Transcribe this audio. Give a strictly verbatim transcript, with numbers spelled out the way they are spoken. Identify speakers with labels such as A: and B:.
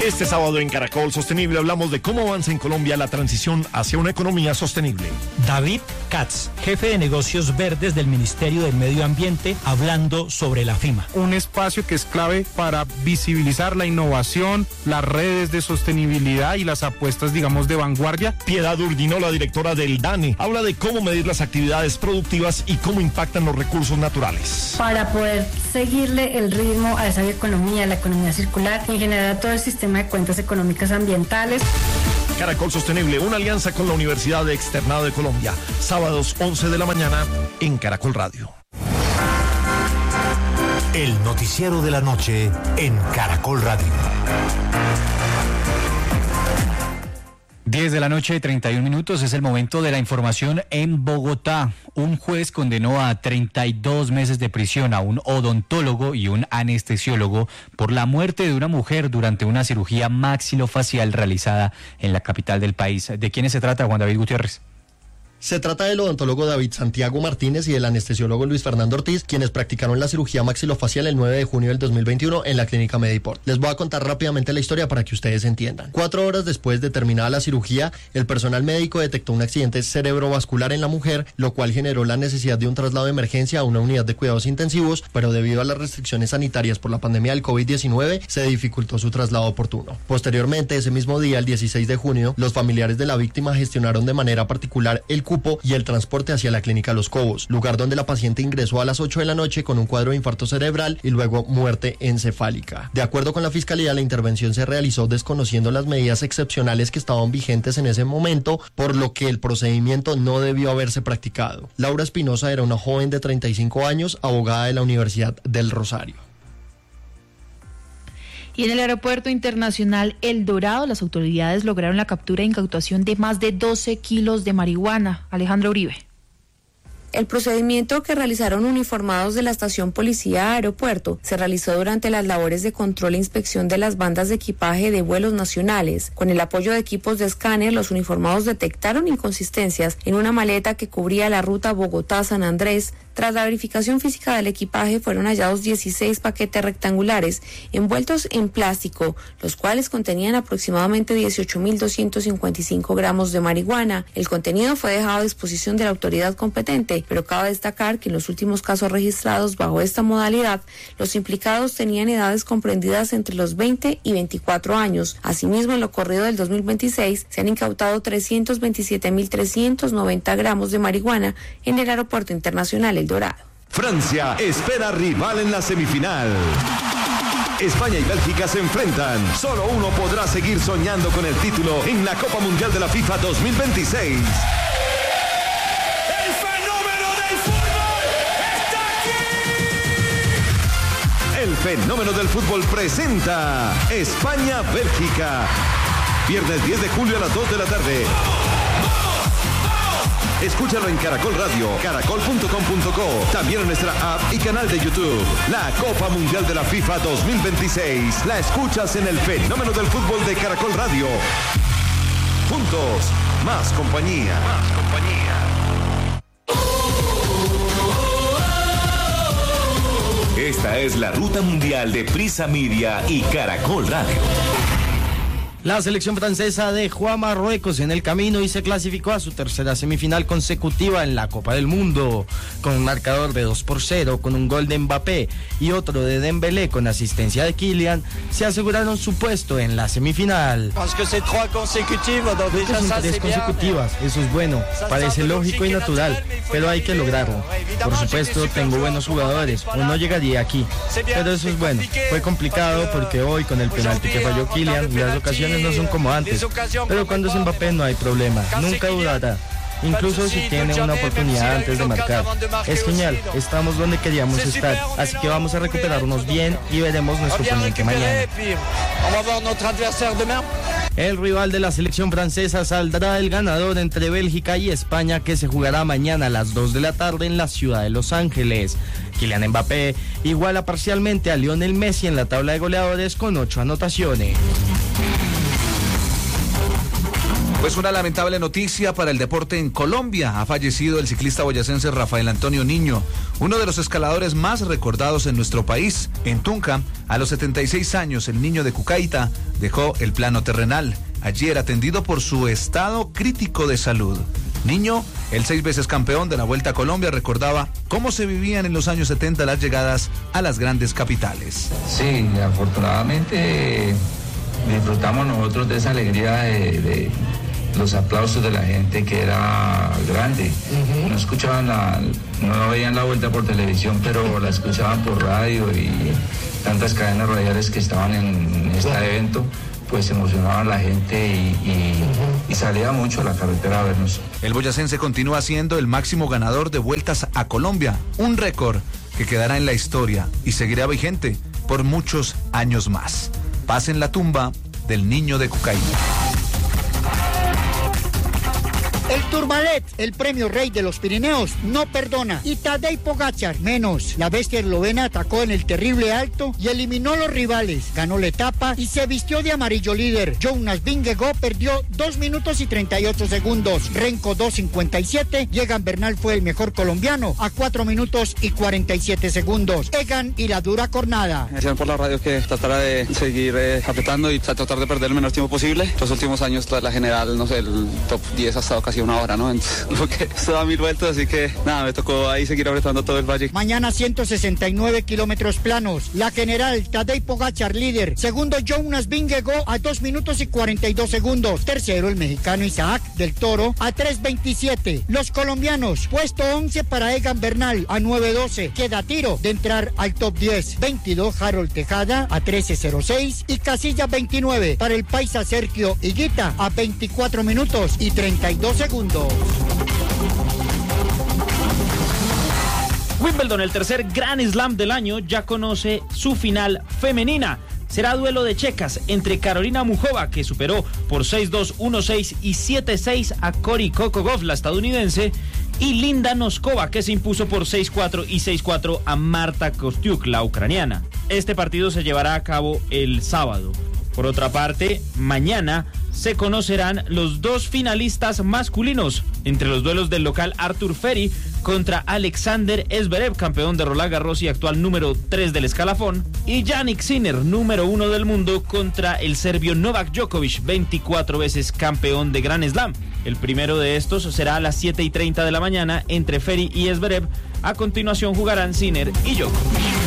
A: Este sábado en Caracol Sostenible hablamos de cómo avanza en Colombia la transición hacia una economía sostenible.
B: David Katz, jefe de negocios verdes del Ministerio del Medio Ambiente, hablando sobre la FIMA.
C: Un espacio que es clave para visibilizar la innovación, las redes de sostenibilidad y las apuestas, digamos, de vanguardia.
A: Piedad Urdinola, directora del DANE, habla de cómo medir las actividades productivas y cómo impactan los recursos naturales.
D: Para poder seguirle el ritmo a esa economía, la economía circular, y generar todo el sistema de cuentas económicas ambientales.
A: Caracol Sostenible, una alianza con la Universidad de Externado de Colombia. Sábados once de la mañana en Caracol Radio.
E: El noticiero de la noche en Caracol Radio.
F: diez de la noche, treinta y un minutos, es el momento de la información en Bogotá. Un juez condenó a treinta y dos meses de prisión a un odontólogo y un anestesiólogo por la muerte de una mujer durante una cirugía maxilofacial realizada en la capital del país. ¿De quiénes se trata, Juan David Gutiérrez?
G: Se trata del odontólogo David Santiago Martínez y del anestesiólogo Luis Fernando Ortiz, quienes practicaron la cirugía maxilofacial el nueve de junio del dos mil veintiuno en la clínica Mediport. Les voy a contar rápidamente la historia para que ustedes entiendan. Cuatro horas después de terminada la cirugía, el personal médico detectó un accidente cerebrovascular en la mujer, lo cual generó la necesidad de un traslado de emergencia a una unidad de cuidados intensivos, pero debido a las restricciones sanitarias por la pandemia del COVID diecinueve, se dificultó su traslado oportuno. Posteriormente, ese mismo día, el dieciséis de junio, los familiares de la víctima gestionaron de manera particular el cupo y el transporte hacia la clínica Los Cobos, lugar donde la paciente ingresó a las ocho de la noche con un cuadro de infarto cerebral y luego muerte encefálica. De acuerdo con la fiscalía, la intervención se realizó desconociendo las medidas excepcionales que estaban vigentes en ese momento, por lo que el procedimiento no debió haberse practicado. Laura Espinosa era una joven de treinta y cinco años, abogada de la Universidad del Rosario.
H: Y en el aeropuerto internacional El Dorado, las autoridades lograron la captura e incautación de más de doce kilos de marihuana. Alejandra Uribe.
I: El procedimiento que realizaron uniformados de la estación Policía Aeropuerto se realizó durante las labores de control e inspección de las bandas de equipaje de vuelos nacionales. Con el apoyo de equipos de escáner, los uniformados detectaron inconsistencias en una maleta que cubría la ruta Bogotá-San Andrés. Tras la verificación física del equipaje, fueron hallados dieciséis paquetes rectangulares envueltos en plástico, los cuales contenían aproximadamente dieciocho mil doscientos cincuenta y cinco gramos de marihuana. El contenido fue dejado a disposición de la autoridad competente, pero cabe destacar que en los últimos casos registrados bajo esta modalidad, los implicados tenían edades comprendidas entre los veinte y veinticuatro años. Asimismo, en lo corrido del dos mil veintiséis, se han incautado trescientos veintisiete mil trescientos noventa gramos de marihuana en el Aeropuerto Internacional El Dorado.
J: Francia espera rival en la semifinal. España y Bélgica se enfrentan. Solo uno podrá seguir soñando con el título en la Copa Mundial de la FIFA dos mil veintiséis.
K: ¡El fenómeno del fútbol está aquí!
J: El fenómeno del fútbol presenta España-Bélgica. Viernes diez de julio a las dos de la tarde. Escúchalo en Caracol Radio, caracol punto com punto co, también en nuestra app y canal de YouTube. La Copa Mundial de la FIFA dos mil veintiséis la escuchas en el fenómeno del fútbol de Caracol Radio. Juntos, más compañía. Más compañía. Esta es la ruta mundial de Prisa Media y Caracol Radio.
L: La selección francesa dejó a Marruecos en el camino y se clasificó a su tercera semifinal consecutiva en la Copa del Mundo. Con un marcador de dos por cero, con un gol de Mbappé y otro de Dembélé con asistencia de Kylian, se aseguraron su puesto en la semifinal.
M: Creo que son tres
L: consecutivas, eso es bueno, parece lógico y natural, pero hay que lograrlo. Por supuesto, tengo buenos jugadores, o no llegaría aquí, pero eso es bueno. Fue complicado porque hoy con el penalti que falló Kylian, las ocasiones no son como antes, pero cuando es Mbappé no hay problema, nunca dudará. Incluso si tiene una oportunidad antes de marcar. Es genial, estamos donde queríamos estar, así que vamos a recuperarnos bien y veremos nuestro oponente mañana. El rival de la selección francesa saldrá el ganador entre Bélgica y España, que se jugará mañana a las dos de la tarde en la ciudad de Los Ángeles. Kylian Mbappé iguala parcialmente a Lionel Messi en la tabla de goleadores con ocho anotaciones.
M: Pues una lamentable noticia para el deporte en Colombia. Ha fallecido el ciclista boyacense Rafael Antonio Niño, uno de los escaladores más recordados en nuestro país. En Tunca, a los setenta y seis años, el niño de Cucaita dejó el plano terrenal. Ayer atendido por su estado crítico de salud. Niño, el seis veces campeón de la Vuelta a Colombia, recordaba cómo se vivían en los años setenta las llegadas a las grandes capitales.
N: Sí, afortunadamente disfrutamos nosotros de esa alegría de... de... los aplausos de la gente, que era grande. Uh-huh. No escuchaban la, no veían la vuelta por televisión, pero la escuchaban por radio, y tantas cadenas radiales que estaban en este uh-huh. evento, pues emocionaban a la gente y, y, uh-huh. y salía mucho a la carretera a vernos.
M: El boyacense continúa siendo el máximo ganador de vueltas a Colombia, un récord que quedará en la historia y seguirá vigente por muchos años más. Paz en la tumba del niño de Cucaita.
O: El Tourmalet, el premio rey de los Pirineos, no perdona. Y Tadej Pogačar, menos. La bestia eslovena atacó en el terrible alto y eliminó a los rivales. Ganó la etapa y se vistió de amarillo líder. Jonas Vingegaard perdió dos minutos y treinta y ocho segundos. Renko dos cincuenta y siete. Y Egan Bernal fue el mejor colombiano a cuatro minutos y cuarenta y siete segundos. Egan y la dura cornada.
P: Me decían por la radio que tratara de seguir eh, apretando y tratar de perder el menor tiempo posible. Los últimos años, toda la general, no sé, el top diez ha estado casi una hora, ¿no? Entonces, lo que se da mil vueltas, así que nada, me tocó ahí seguir apretando todo el valle.
O: Mañana ciento sesenta y nueve kilómetros planos. La general Tadej Pogačar líder. Segundo Jonas Vingegaard a dos minutos y cuarenta y dos segundos. Tercero el mexicano Isaac del Toro a tres veintisiete. Los colombianos, puesto once para Egan Bernal a nueve doce. Queda a tiro de entrar al top diez. veintidós Harold Tejada a trece cero seis. Y casilla veintinueve para el paisa Sergio Higuita a veinticuatro minutos y treinta y dos segundos.
Q: Wimbledon, el tercer Grand Slam del año, ya conoce su final femenina. Será duelo de checas entre Karolina Muchova, que superó por seis dos, uno seis y siete seis a Cory Kokogov, la estadounidense, y Linda Noskova, que se impuso por seis cuatro y seis cuatro a Marta Kostyuk, la ucraniana. Este partido se llevará a cabo el sábado. Por otra parte, mañana se conocerán los dos finalistas masculinos entre los duelos del local Artur Ferry contra Alexander Zverev, campeón de Roland Garros y actual número tres del escalafón, y Jannik Sinner, número uno del mundo, contra el serbio Novak Djokovic, veinticuatro veces campeón de Grand Slam. El primero de estos será a las siete y treinta de la mañana entre Ferry y Zverev. A continuación jugarán Sinner y Djokovic.